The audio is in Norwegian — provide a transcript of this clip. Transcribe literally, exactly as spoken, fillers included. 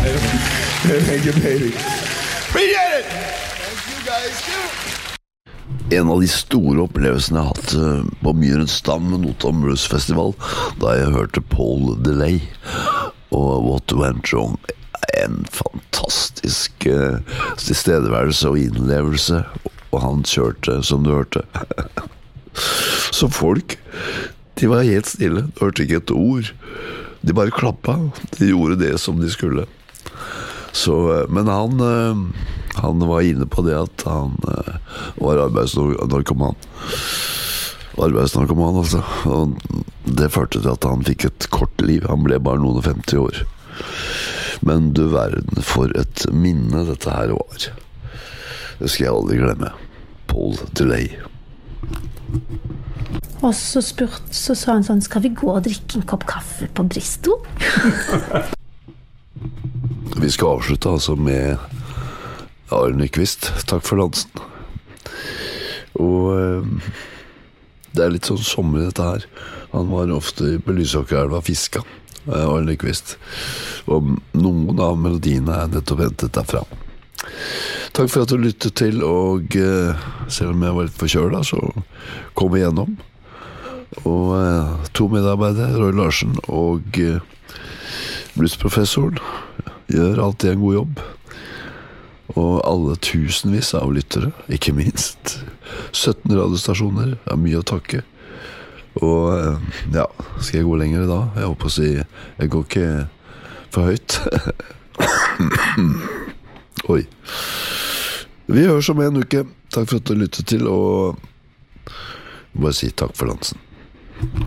Thank you, baby. Appreciate it! Thank you, guys. En av de store opplevelsene jeg har hatt på Myrens Dam Notodden Blues Festival, da jeg hørte Paul DeLay og What Went Wrong. En fantastisk uh, tilstedeværelse og innlevelse, og han kjørte som du hørte. Så folk, de var helt stille, de hørte ikke et ord. De bare klappa, de gjorde det som de skulle. Så, men han, han var inne på det at han var arbeidsnarkoman. Arbeidsnarkoman, altså. Og det førte til at han fikk et kort liv. Han ble bare noen og femti år. Men du verden, for et minne dette her var. Det skal jeg aldri glemme. Paul DeLay. Og så spurt, så sa han sånn, skal vi gå og drikke en kopp kaffe på Bristol? Vi skal avslutte altså med Arne Kvist. Takk for dansen. Og eh, det er litt sånn sommer dette her. Han var ofte på Lysåkerelva og fiska, eh, Arne Kvist. Og noen av melodiene er nettopp ventet derfra. Takk for at du lyttet til, og eh, selv om jeg var litt forkjøla, så kom jeg gjennom. Og eh, to medarbeidere, Roy Larsen og eh, bluesprofessoren, gjør alltid en god jobb. Og alle tusenvis av lyttere, ikke minst. sytten radiostasjoner, er mye å takke. Og ja, skal jeg gå lenger da? Jeg håper å si, jeg går ikke for høyt. Oi. Vi høres om en uke. Takk for at du lyttet til, og bare si takk for dansen.